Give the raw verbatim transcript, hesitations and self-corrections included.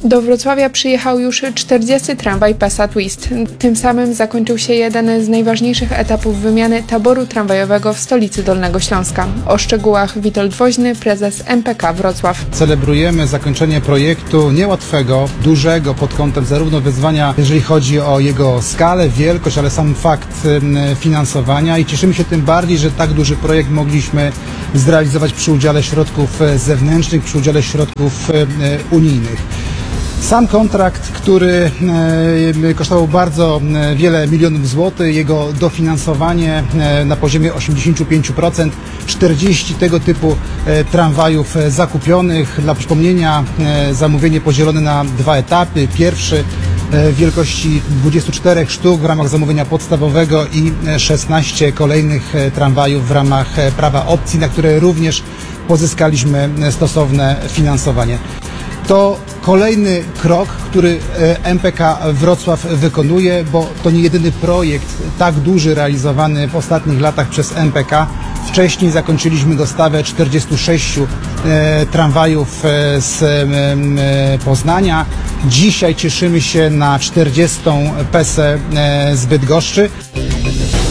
Do Wrocławia przyjechał już czterdziesty tramwaj PESA Twist. Tym samym zakończył się jeden z najważniejszych etapów wymiany taboru tramwajowego w stolicy Dolnego Śląska. O szczegółach Witold Woźny, prezes M P K Wrocław. Celebrujemy zakończenie projektu niełatwego, dużego pod kątem zarówno wyzwania, jeżeli chodzi o jego skalę, wielkość, ale sam fakt finansowania i cieszymy się tym bardziej, że tak duży projekt mogliśmy zrealizować przy udziale środków zewnętrznych, przy udziale środków unijnych. Sam kontrakt, który e, kosztował bardzo wiele milionów złotych, jego dofinansowanie e, na poziomie osiemdziesiąt pięć procent, czterdzieści tego typu e, tramwajów e, zakupionych. Dla przypomnienia e, zamówienie podzielone na dwa etapy. Pierwszy w wielkości dwudziestu czterech sztuk w ramach zamówienia podstawowego i szesnaście kolejnych tramwajów w ramach prawa opcji, na które również pozyskaliśmy stosowne finansowanie. To kolejny krok, który M P K Wrocław wykonuje, bo to nie jedyny projekt tak duży realizowany w ostatnich latach przez M P K. Wcześniej zakończyliśmy dostawę czterdziestu sześciu e, tramwajów e, z e, Poznania. Dzisiaj cieszymy się na czterdziestą pesę e, z Bydgoszczy.